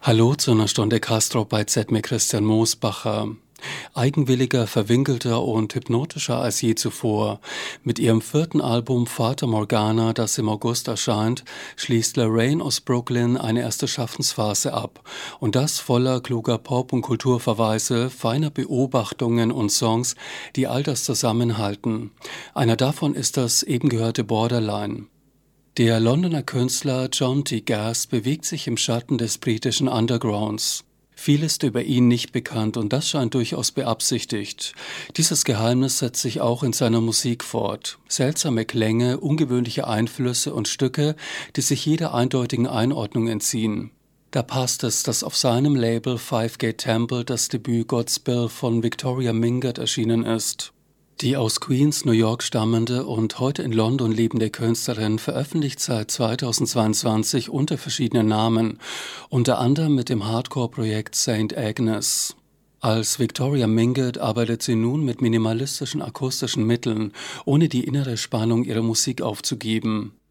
Hallo zu einer Stunde Castro bei Z mit Christian Moosbacher. Eigenwilliger, verwinkelter und hypnotischer als je zuvor. Mit ihrem vierten Album Fata Morgana, das im August erscheint, schließt Lorraine aus Brooklyn eine erste Schaffensphase ab. Und das voller kluger Pop- und Kulturverweise, feiner Beobachtungen und Songs, die all das zusammenhalten. Einer davon ist das eben gehörte Borderline. Der Londoner Künstler John T. Gass bewegt sich im Schatten des britischen Undergrounds. Viel ist über ihn nicht bekannt und das scheint durchaus beabsichtigt. Dieses Geheimnis setzt sich auch in seiner Musik fort. Seltsame Klänge, ungewöhnliche Einflüsse und Stücke, die sich jeder eindeutigen Einordnung entziehen. Da passt es, dass auf seinem Label Five Gate Temple das Debüt God's Bill von Victoria Mingott erschienen ist. Die aus Queens, New York stammende und heute in London lebende Künstlerin veröffentlicht seit 2022 unter verschiedenen Namen, unter anderem mit dem Hardcore-Projekt Saint Agnes. Als Victoria Mingott arbeitet sie nun mit minimalistischen akustischen Mitteln, ohne die innere Spannung ihrer Musik aufzugeben.